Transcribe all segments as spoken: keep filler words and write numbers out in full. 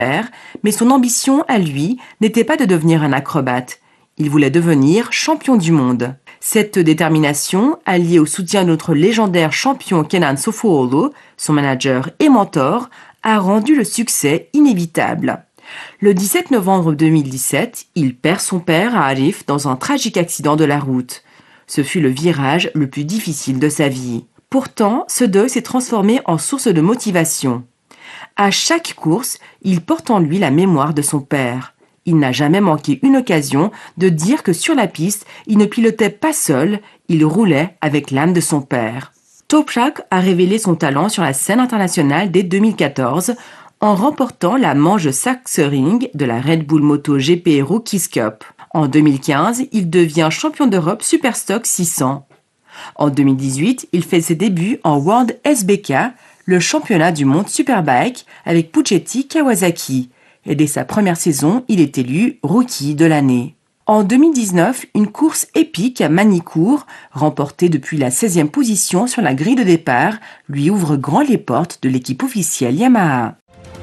mais son ambition à lui n'était pas de devenir un acrobate. Il voulait devenir champion du monde. Cette détermination, alliée au soutien de notre légendaire champion Kenan Sofuoglu, son manager et mentor, a rendu le succès inévitable. Le dix-sept novembre deux mille dix-sept, il perd son père Arif dans un tragique accident de la route. Ce fut le virage le plus difficile de sa vie. Pourtant, ce deuil s'est transformé en source de motivation. À chaque course, il porte en lui la mémoire de son père. Il n'a jamais manqué une occasion de dire que sur la piste, il ne pilotait pas seul, il roulait avec l'âme de son père. Toprak a révélé son talent sur la scène internationale dès deux mille quatorze en remportant la manche Sachsenring de la Red Bull MotoGP Rookies Cup. En deux mille quinze, il devient champion d'Europe Superstock six cents. En deux mille dix-huit, il fait ses débuts en World S B K, le championnat du monde Superbike avec Puccetti Kawasaki. Et dès sa première saison, il est élu Rookie de l'année. En deux mille dix-neuf, une course épique à Magny-Cours, remportée depuis la seizième position sur la grille de départ, lui ouvre grand les portes de l'équipe officielle Yamaha.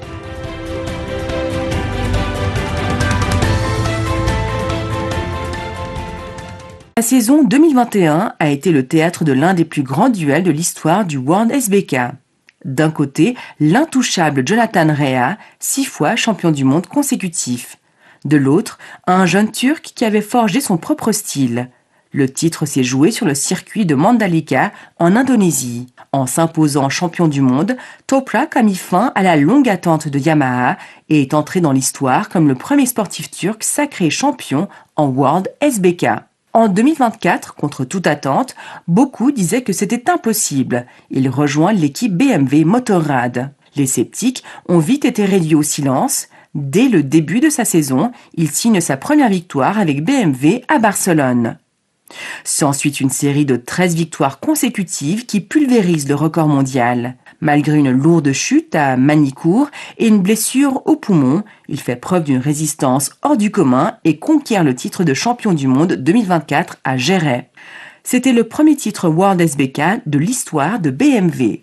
La saison deux mille vingt et un a été le théâtre de l'un des plus grands duels de l'histoire du World S B K. D'un côté, l'intouchable Jonathan Rea, six fois champion du monde consécutif. De l'autre, un jeune Turc qui avait forgé son propre style. Le titre s'est joué sur le circuit de Mandalika, en Indonésie. En s'imposant champion du monde, Toprak a mis fin à la longue attente de Yamaha et est entré dans l'histoire comme le premier sportif turc sacré champion en World S B K. En deux mille vingt-quatre, contre toute attente, beaucoup disaient que c'était impossible. Il rejoint l'équipe B M W Motorrad. Les sceptiques ont vite été réduits au silence. Dès le début de sa saison, il signe sa première victoire avec B M W à Barcelone. S'ensuit une série de treize victoires consécutives qui pulvérisent le record mondial. Malgré une lourde chute à Magny-Cours et une blessure au poumon, il fait preuve d'une résistance hors du commun et conquiert le titre de champion du monde deux mille vingt-quatre à Jerez. C'était le premier titre World S B K de l'histoire de B M W.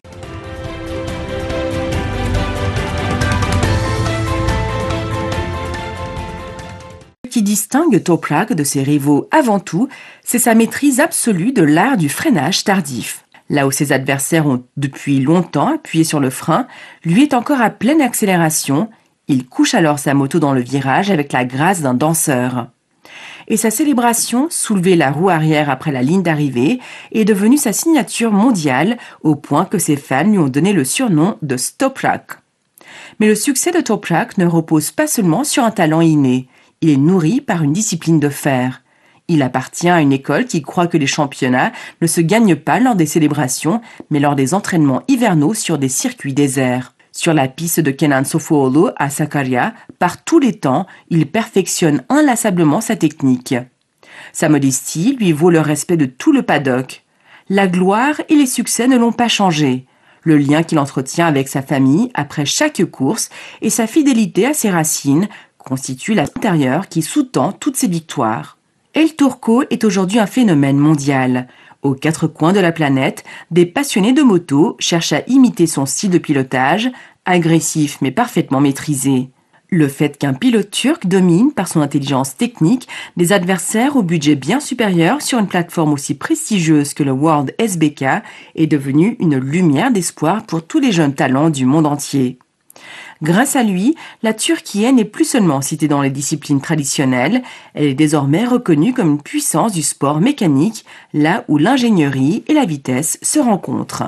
Ce qui distingue Toprak de ses rivaux avant tout, c'est sa maîtrise absolue de l'art du freinage tardif. Là où ses adversaires ont depuis longtemps appuyé sur le frein, lui est encore à pleine accélération. Il couche alors sa moto dans le virage avec la grâce d'un danseur. Et sa célébration, soulever la roue arrière après la ligne d'arrivée, est devenue sa signature mondiale au point que ses fans lui ont donné le surnom de Stoprak. Mais le succès de Toprak ne repose pas seulement sur un talent inné. Il est nourri par une discipline de fer. Il appartient à une école qui croit que les championnats ne se gagnent pas lors des célébrations, mais lors des entraînements hivernaux sur des circuits déserts. Sur la piste de Kenan Sofuoglu à Sakarya, par tous les temps, il perfectionne inlassablement sa technique. Sa modestie lui vaut le respect de tout le paddock. La gloire et les succès ne l'ont pas changé. Le lien qu'il entretient avec sa famille après chaque course et sa fidélité à ses racines constituent l'intérieur qui sous-tend toutes ses victoires. El Turco est aujourd'hui un phénomène mondial. Aux quatre coins de la planète, des passionnés de moto cherchent à imiter son style de pilotage, agressif mais parfaitement maîtrisé. Le fait qu'un pilote turc domine par son intelligence technique des adversaires au budget bien supérieur sur une plateforme aussi prestigieuse que le World S B K est devenu une lumière d'espoir pour tous les jeunes talents du monde entier. Grâce à lui, la Turquie n'est plus seulement citée dans les disciplines traditionnelles, elle est désormais reconnue comme une puissance du sport mécanique, là où l'ingénierie et la vitesse se rencontrent.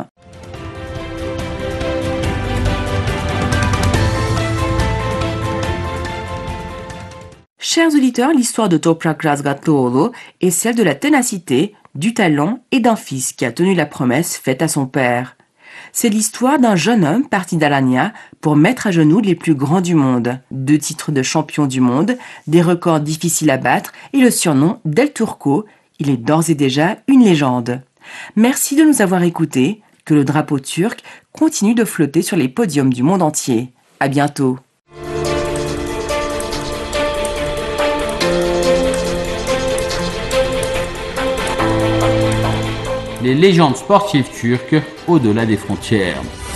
Chers auditeurs, l'histoire de Toprak Razgatlıoğlu est celle de la ténacité, du talent et d'un fils qui a tenu la promesse faite à son père. C'est l'histoire d'un jeune homme parti d'Alanya pour mettre à genoux les plus grands du monde. Deux titres de champion du monde, des records difficiles à battre et le surnom d'El Turco. Il est d'ores et déjà une légende. Merci de nous avoir écoutés. Que le drapeau turc continue de flotter sur les podiums du monde entier. À bientôt. Les légendes sportives turques au-delà des frontières.